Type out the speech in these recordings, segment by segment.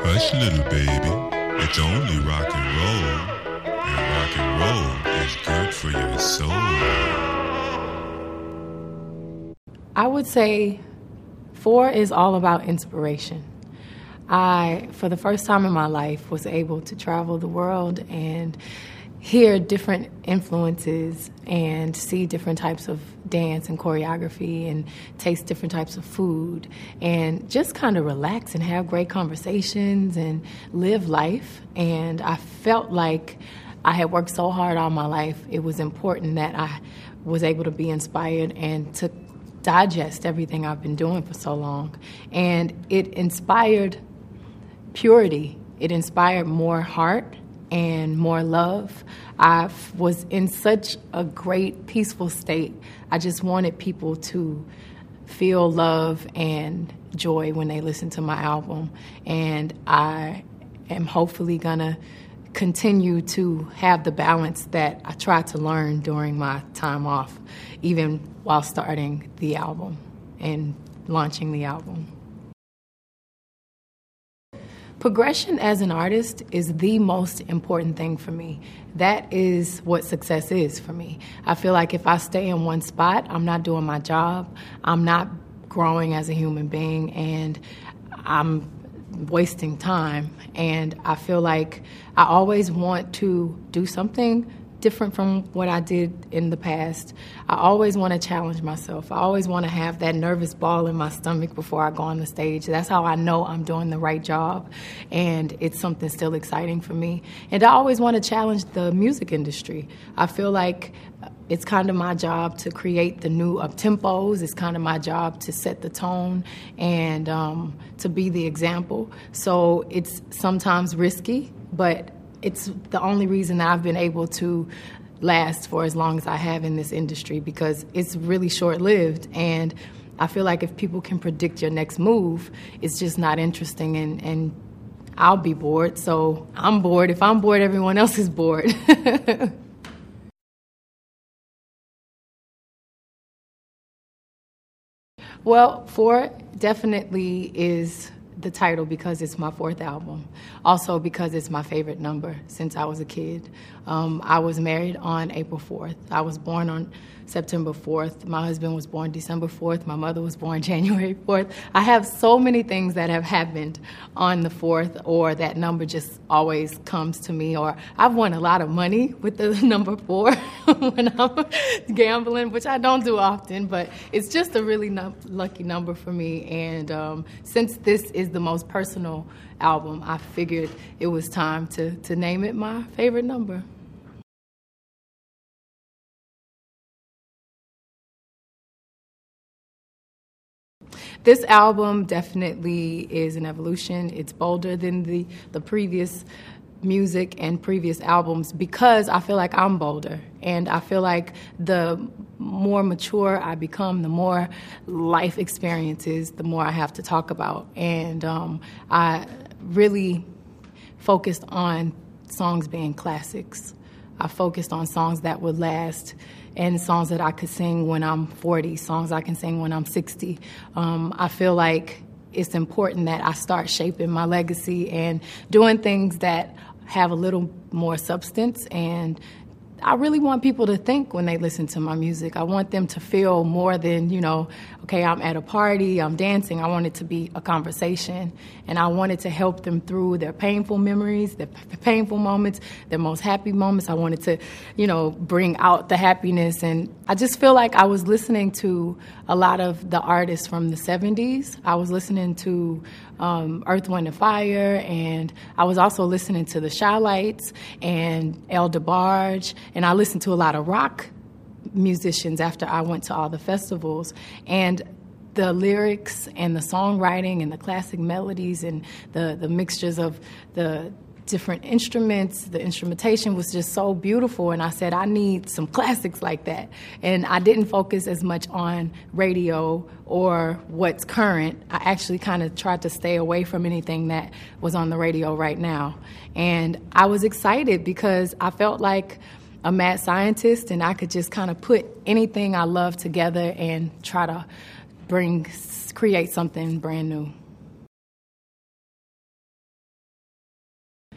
Hush, little baby, it's only rock and roll is good for your soul. I would say 4 is all about inspiration. I, for the first time in my life, was able to travel the world and hear different influences and see different types of dance and choreography and taste different types of food and just kind of relax and have great conversations and live life. And I felt like I had worked so hard all my life, it was important that I was able to be inspired and to digest everything I've been doing for so long. And it inspired purity. It inspired more heart and more love. I was in such a great, peaceful state. I just wanted people to feel love and joy when they listen to my album. And I am hopefully going to continue to have the balance that I tried to learn during my time off, even while starting the album and launching the album. Progression as an artist is the most important thing for me. That is what success is for me. I feel like if I stay in one spot, I'm not doing my job, I'm not growing as a human being, and I'm wasting time. And I feel like I always want to do something different from what I did in the past. I always want to challenge myself. I always want to have that nervous ball in my stomach before I go on the stage. That's how I know I'm doing the right job, and it's something still exciting for me. And I always want to challenge the music industry. I feel like it's kind of my job to create the new up-tempos. It's kind of my job to set the tone and to be the example. So it's sometimes risky, but it's the only reason that I've been able to last for as long as I have in this industry, because it's really short-lived. And I feel like if people can predict your next move, it's just not interesting, and I'll be bored. So I'm bored. If I'm bored, everyone else is bored. Well, 4 definitely is the title because it's my 4th album. Also because it's my favorite number since I was a kid. I was married on April 4th. I was born on September 4th. My husband was born December 4th. My mother was born January 4th. I have so many things that have happened on the 4th, or that number just always comes to me. Or I've won a lot of money with the number 4 when I'm gambling, which I don't do often, but it's just a really lucky number for me. And since this is the most personal album, I figured it was time to name it my favorite number. This album definitely is an evolution. It's bolder than the previous music and previous albums because I feel like I'm bolder. And I feel like the more mature I become, the more life experiences, the more I have to talk about. And I really focused on songs being classics. I focused on songs that would last, and songs that I could sing when I'm 40, songs I can sing when I'm 60. I feel like it's important that I start shaping my legacy and doing things that have a little more substance. And I really want people to think when they listen to my music. I want them to feel more than, okay, I'm at a party, I'm dancing. I want it to be a conversation. And I wanted to help them through their painful memories, their painful moments, their most happy moments. I wanted to, bring out the happiness. And I just feel like I was listening to a lot of the artists from the 70s. I was listening to Earth, Wind, and Fire, and I was also listening to the Shy-Lights and El DeBarge, and I listened to a lot of rock musicians after I went to all the festivals. And the lyrics and the songwriting and the classic melodies and the mixtures of the different instruments, the instrumentation was just so beautiful. And I said, I need some classics like that. And I didn't focus as much on radio or what's current. I actually kind of tried to stay away from anything that was on the radio right now. And I was excited because I felt like a mad scientist, and I could just kind of put anything I love together and try to create something brand new.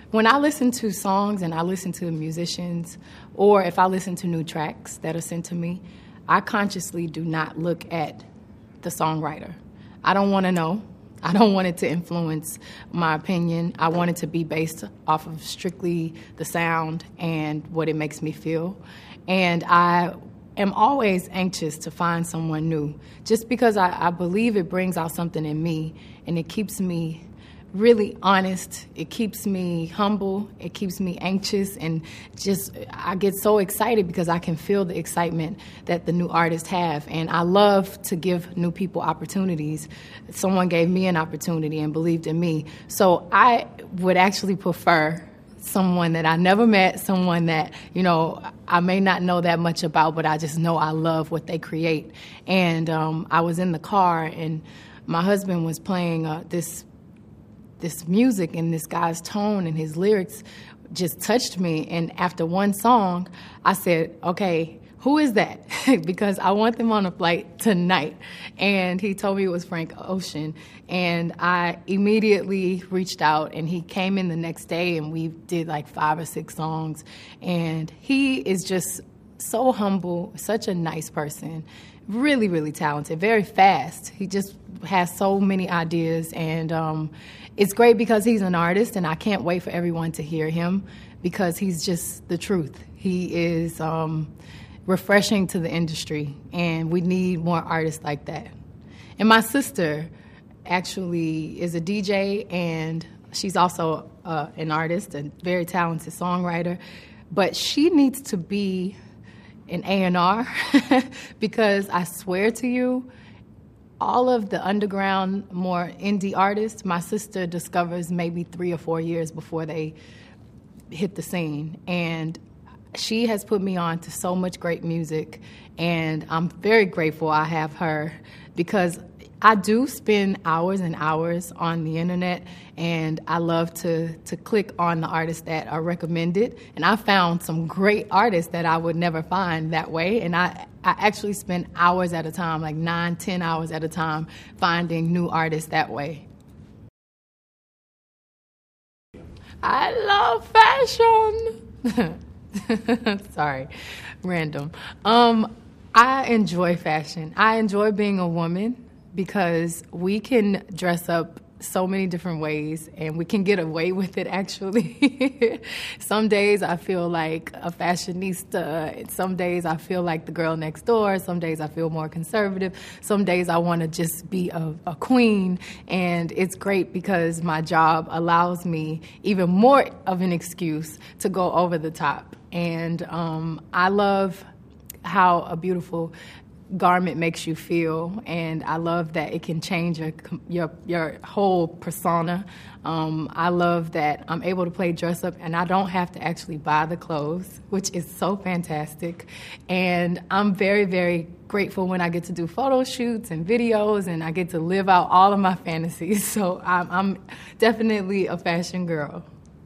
When I listen to songs and I listen to musicians, or if I listen to new tracks that are sent to me, I consciously do not look at the songwriter. I don't want to know. I don't want it to influence my opinion. I want it to be based off of strictly the sound and what it makes me feel. And I am always anxious to find someone new, just because I believe it brings out something in me, and it keeps me really honest. It keeps me humble. It keeps me anxious, and just I get so excited because I can feel the excitement that the new artists have. And I love to give new people opportunities. Someone gave me an opportunity and believed in me. So I would actually prefer someone that I never met, someone that, you know, I may not know that much about, but I just know I love what they create. And I was in the car, and my husband was playing this music, and this guy's tone and his lyrics just touched me. And after one song, I said, okay, who is that? Because I want them on a flight tonight. And he told me it was Frank Ocean. And I immediately reached out, and he came in the next day, and we did like 5 or 6 songs. And he is just so humble, such a nice person, really, really talented, very fast. He just has so many ideas, and it's great because he's an artist, and I can't wait for everyone to hear him because he's just the truth. He is refreshing to the industry, and we need more artists like that. And my sister actually is a DJ, and she's also an artist, a very talented songwriter, but she needs to be an A&R because I swear to you, all of the underground, more indie artists, my sister discovers maybe 3 or 4 years before they hit the scene. And she has put me on to so much great music, and I'm very grateful I have her, because I do spend hours and hours on the internet, and I love to click on the artists that are recommended. And I found some great artists that I would never find that way, and I actually spend hours at a time, like 9, 10 hours at a time, finding new artists that way. I love fashion. Sorry, random. I enjoy fashion. I enjoy being a woman because we can dress up so many different ways, and we can get away with it, actually. Some days I feel like a fashionista, and some days I feel like the girl next door, some days I feel more conservative, some days I want to just be a queen. And it's great because my job allows me even more of an excuse to go over the top. And I love how a beautiful garment makes you feel, and I love that it can change your whole persona. I love that I'm able to play dress up, and I don't have to actually buy the clothes, which is so fantastic. And I'm very, very grateful when I get to do photo shoots and videos, and I get to live out all of my fantasies. So I'm definitely a fashion girl.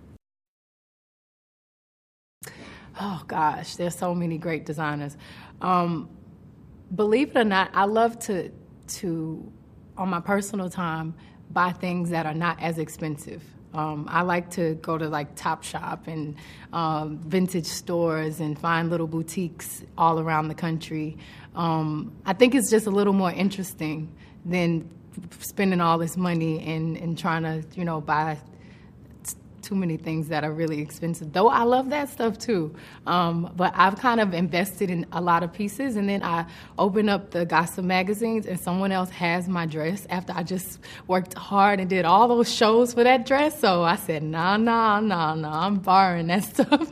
Oh gosh, there's so many great designers. Believe it or not, I love to on my personal time buy things that are not as expensive. I like to go to like Topshop and vintage stores and find little boutiques all around the country. I think it's just a little more interesting than spending all this money and trying to, you know, buy too many things that are really expensive, though I love that stuff too. But I've kind of invested in a lot of pieces, and then I open up the gossip magazines and someone else has my dress after I just worked hard and did all those shows for that dress. So I said, nah, I'm borrowing that stuff.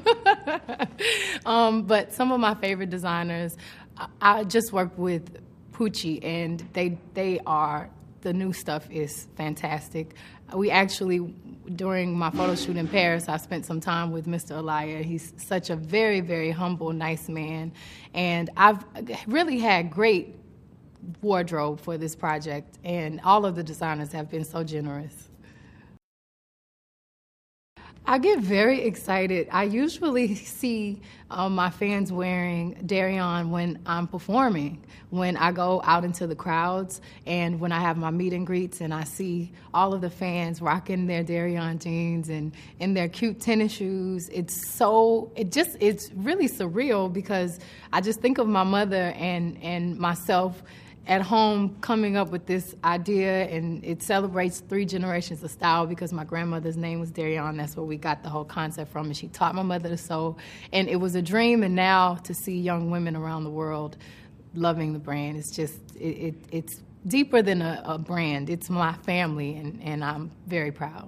But some of my favorite designers, I just worked with Pucci, and they are, the new stuff is fantastic. We actually, during my photo shoot in Paris, I spent some time with Mr. Elia. He's such a very, very humble, nice man. And I've really had great wardrobe for this project, and all of the designers have been so generous. I get very excited. I usually see my fans wearing Darion when I'm performing, when I go out into the crowds, and when I have my meet and greets, and I see all of the fans rocking their Darion jeans and in their cute tennis shoes. It's really surreal, because I just think of my mother and myself at home coming up with this idea, and it celebrates 3 generations of style, because my grandmother's name was Darion. That's where we got the whole concept from, and she taught my mother to sew. And it was a dream, and now to see young women around the world loving the brand, it's just, it's deeper than a brand. It's my family, and I'm very proud.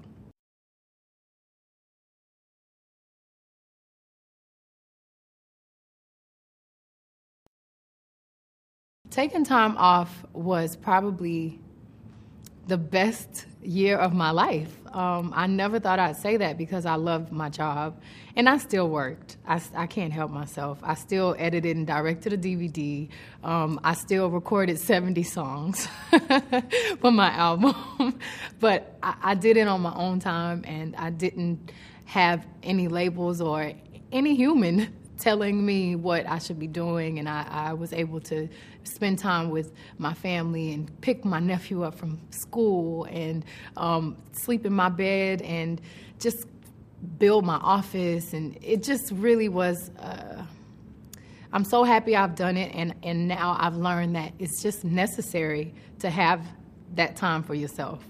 Taking time off was probably the best year of my life. I never thought I'd say that, because I loved my job, and I still worked. I can't help myself. I still edited and directed a DVD. I still recorded 70 songs for my album. But I did it on my own time, and I didn't have any labels or any human telling me what I should be doing, and I was able to spend time with my family and pick my nephew up from school and sleep in my bed and just build my office, and it just really was, I'm so happy I've done it, and now I've learned that it's just necessary to have that time for yourself.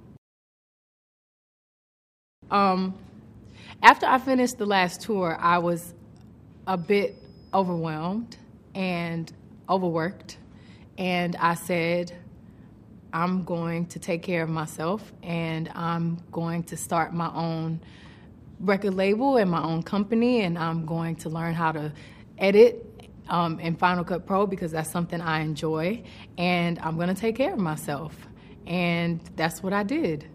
After I finished the last tour, I was a bit overwhelmed and overworked, and I said, I'm going to take care of myself, and I'm going to start my own record label and my own company, and I'm going to learn how to edit in Final Cut Pro, because that's something I enjoy, and I'm going to take care of myself, and that's what I did.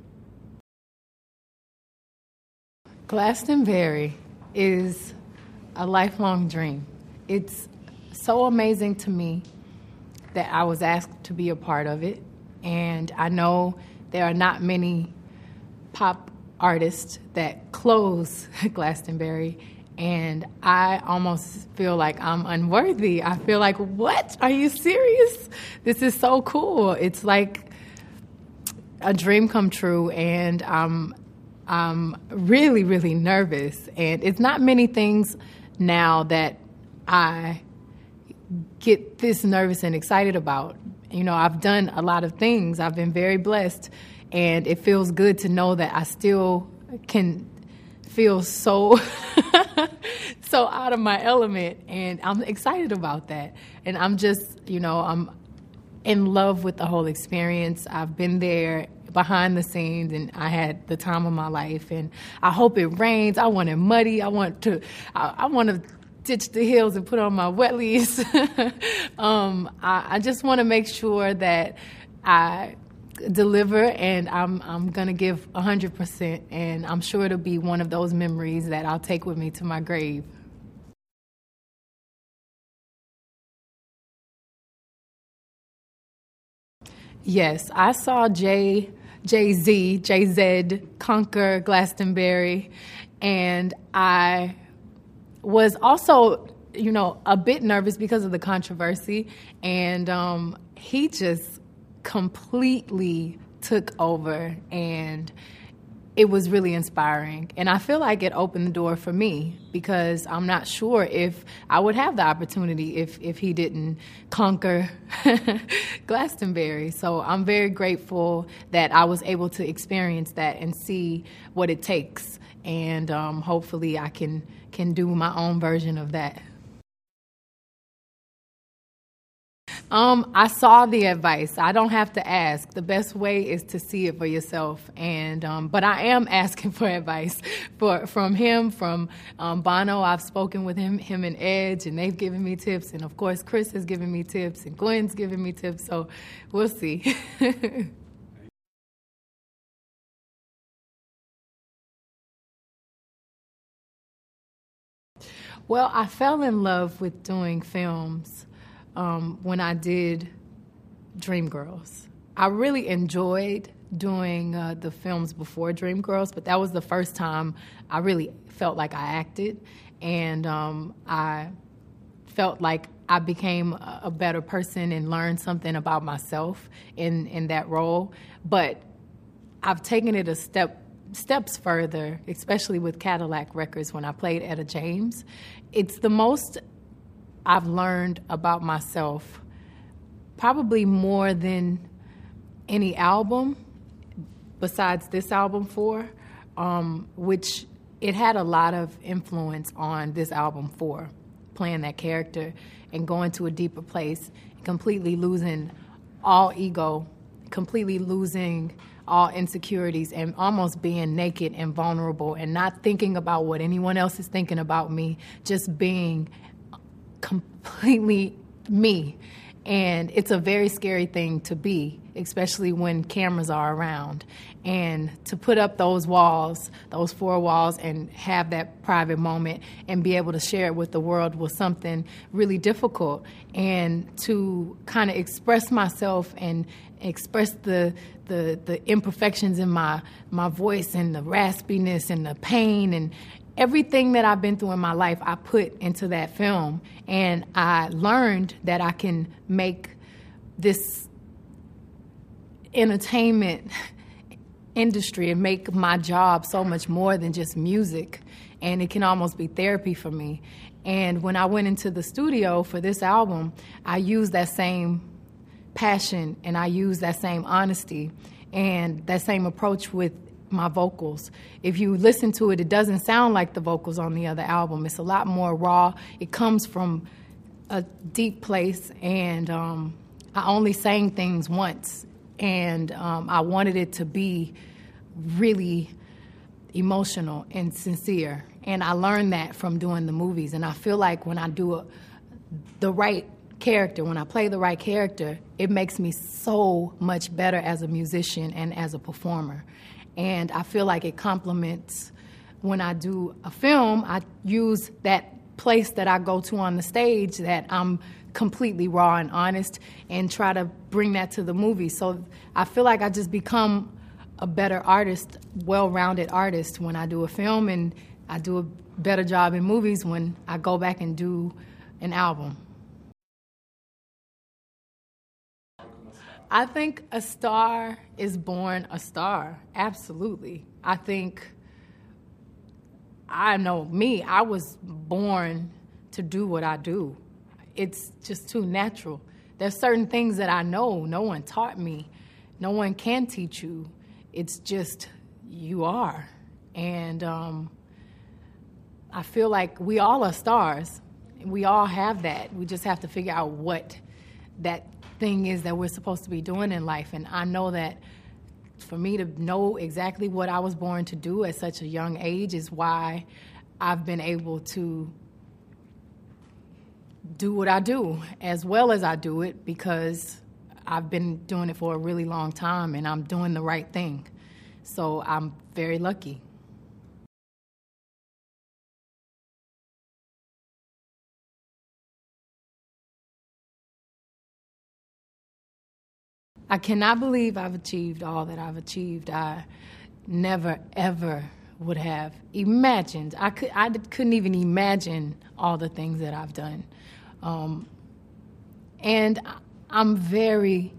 Glastonbury is a lifelong dream. It's so amazing to me that I was asked to be a part of it, and I know there are not many pop artists that close Glastonbury, and I almost feel like I'm unworthy. I feel like, what? Are you serious? This is so cool. It's like a dream come true, and I'm really, really nervous, and it's not many things now that I get this nervous and excited about. You know, I've done a lot of things. I've been very blessed, and it feels good to know that I still can feel so so out of my element, and I'm excited about that. And I'm just, I'm in love with the whole experience. I've been there behind the scenes, and I had the time of my life, and I hope it rains. I want it muddy. I want to ditch the hills and put on my wetlies. I just want to make sure that I deliver, and I'm going to give 100%, and I'm sure it'll be one of those memories that I'll take with me to my grave. Yes, I saw Jay-Z conquer Glastonbury, and I was also, a bit nervous because of the controversy, and he just completely took over, and it was really inspiring. And I feel like it opened the door for me, because I'm not sure if I would have the opportunity if he didn't conquer Glastonbury. So I'm very grateful that I was able to experience that and see what it takes. And hopefully I can do my own version of that. I saw the advice. I don't have to ask. The best way is to see it for yourself. And but I am asking for advice from him, from Bono. I've spoken with him and Edge, and they've given me tips. And of course, Chris has given me tips, and Gwen's given me tips. So we'll see. Well, I fell in love with doing films when I did Dreamgirls. I really enjoyed doing the films before Dreamgirls, but that was the first time I really felt like I acted, and I felt like I became a better person and learned something about myself in that role. But I've taken it steps further, especially with Cadillac Records when I played Etta James. It's the most I've learned about myself, probably more than any album besides this album 4, which it had a lot of influence on this album 4, playing that character and going to a deeper place, completely losing all ego, completely losing all insecurities, and almost being naked and vulnerable and not thinking about what anyone else is thinking about me, just being completely me. And it's a very scary thing to be, especially when cameras are around. And to put up those walls, those 4 walls, and have that private moment and be able to share it with the world was something really difficult. And to kind of express myself and express the imperfections in my voice and the raspiness and the pain and everything that I've been through in my life, I put into that film. And I learned that I can make this entertainment industry and make my job so much more than just music. And it can almost be therapy for me. And when I went into the studio for this album, I used that same passion and I used that same honesty and that same approach with my vocals. If you listen to it, it doesn't sound like the vocals on the other album. It's a lot more raw. It comes from a deep place, and I only sang things once, and I wanted it to be really emotional and sincere. And I learned that from doing the movies. And I feel like when I do the right character, when I play the right character, it makes me so much better as a musician and as a performer. And I feel like it complements when I do a film. I use that place that I go to on the stage that I'm completely raw and honest and try to bring that to the movie. So I feel like I just become a better artist, well-rounded artist when I do a film, and I do a better job in movies when I go back and do an album. I think a star is born a star, absolutely. I think, I know me, I was born to do what I do. It's just too natural. There's certain things that I know no one taught me. No one can teach you. It's just you are. And I feel like we all are stars. We all have that. We just have to figure out what that thing is that we're supposed to be doing in life. And I know that for me to know exactly what I was born to do at such a young age is why I've been able to do what I do as well as I do it, because I've been doing it for a really long time and I'm doing the right thing. So I'm very lucky. I cannot believe I've achieved all that I've achieved. I never, ever would have imagined. I couldn't even imagine all the things that I've done. And I'm very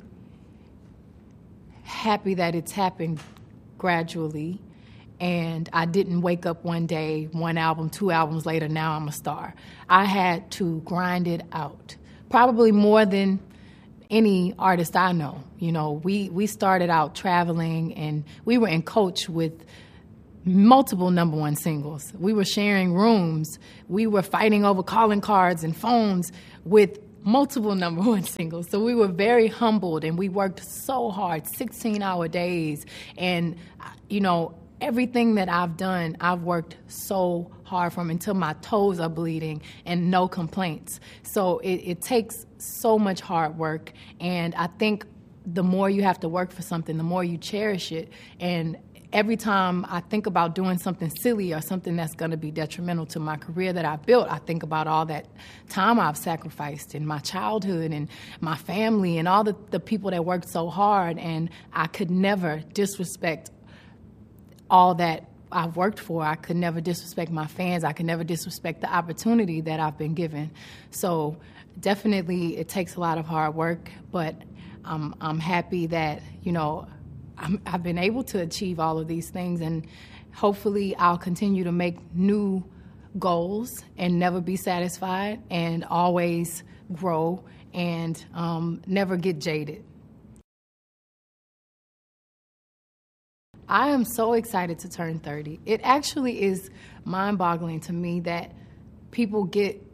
happy that it's happened gradually. And I didn't wake up one day, 1 album, 2 albums later, now I'm a star. I had to grind it out, probably more than any artist I know. You know, we started out traveling, and we were in coach with multiple #1 singles. We were sharing rooms. We were fighting over calling cards and phones with multiple #1 singles. So we were very humbled, and we worked so hard, 16-hour days. And, you know, everything that I've done, I've worked so hard from until my toes are bleeding and no complaints. So it takes so much hard work. And I think the more you have to work for something, the more you cherish it. And every time I think about doing something silly or something that's going to be detrimental to my career that I built, I think about all that time I've sacrificed in my childhood and my family and all the people that worked so hard, and I could never disrespect all that I've worked for. I could never disrespect my fans. I could never disrespect the opportunity that I've been given. So definitely it takes a lot of hard work, but I'm happy that, I've been able to achieve all of these things, and hopefully I'll continue to make new goals and never be satisfied and always grow and never get jaded. I am so excited to turn 30. It actually is mind-boggling to me that people get,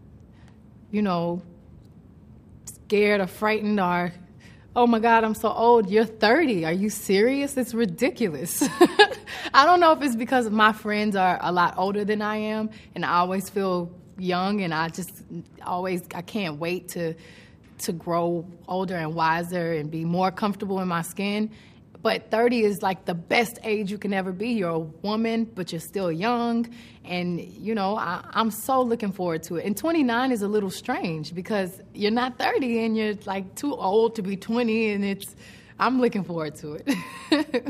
scared or frightened or, oh my God, I'm so old. You're 30. Are you serious? It's ridiculous. I don't know if it's because my friends are a lot older than I am, and I always feel young, and I can't wait to grow older and wiser and be more comfortable in my skin. But 30 is like the best age you can ever be. You're a woman, but you're still young. And, I'm so looking forward to it. And 29 is a little strange because you're not 30 and you're like too old to be 20. And I'm looking forward to it.